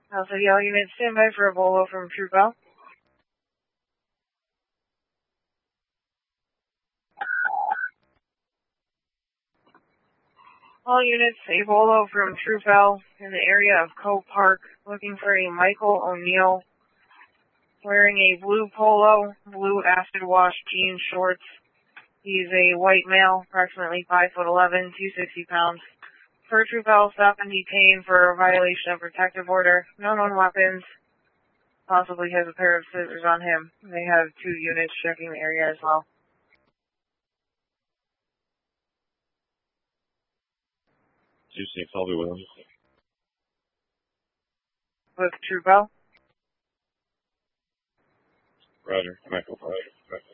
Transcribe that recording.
Also, yell unit, stand by for a bolo from True Bell. All units, a bolo from True Bell in the area of Cove Park, looking for a Michael O'Neill, wearing a blue polo, blue acid wash jean shorts. He's a white male, approximately 5'11", 260 pounds. Per True Bell, stop and detain for a violation of protective order. No known weapons. Possibly has a pair of scissors on him. They have 2 units checking the area as well. Juicy, I'll be with him. With True Bell. Roger, Michael. Roger.